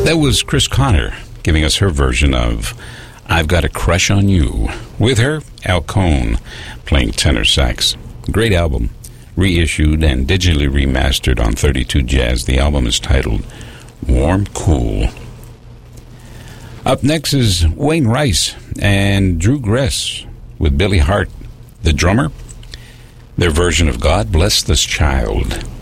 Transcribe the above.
That was Chris Connor giving us her version of I've Got a Crush on You. With her, Al Cohn playing tenor sax. Great album, reissued and digitally remastered on 32 Jazz. The album is titled Warm Cool. Up next is Wayne Rice and Drew Gress with Billy Hart, the drummer. Their version of God Bless This Child.